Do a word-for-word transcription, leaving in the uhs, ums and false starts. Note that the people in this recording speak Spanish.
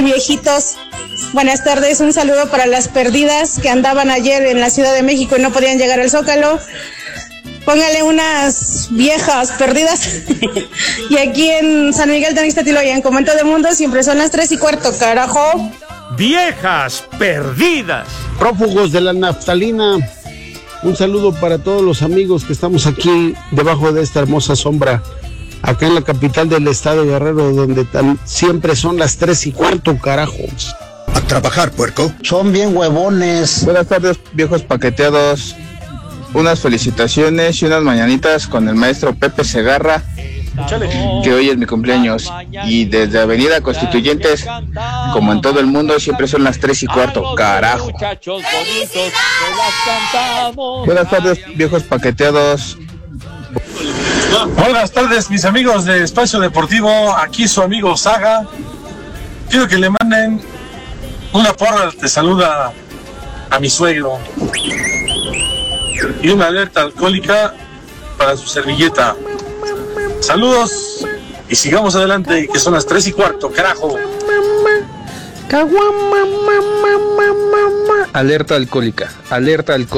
Viejitos, buenas tardes, un saludo para las perdidas que andaban ayer en la Ciudad de México y no podían llegar al Zócalo. Póngale unas viejas perdidas. Y aquí en San Miguel de Ixtatiloyan, como en todo el mundo, siempre son las tres y cuarto, carajo. Viejas perdidas. Prófugos de la naftalina. Un saludo para todos los amigos que estamos aquí debajo de esta hermosa sombra, acá en la capital del estado Guerrero, donde tan, siempre son las tres y cuarto, carajos. A trabajar, puerco. Son bien huevones. Buenas tardes, viejos paqueteados. Unas felicitaciones y unas mañanitas con el maestro Pepe Segarra, que hoy es mi cumpleaños. Y desde Avenida Constituyentes, como en todo el mundo, siempre son las tres y cuarto, carajo. Buenas tardes, viejos paqueteados. Buenas tardes, mis amigos de Espacio Deportivo. Aquí su amigo Saga. Quiero que le manden una porra, te saluda a mi suegro, y una alerta alcohólica para su servilleta. Saludos y sigamos adelante, que son las tres y cuarto, carajo. Alerta alcohólica, alerta alcohólica.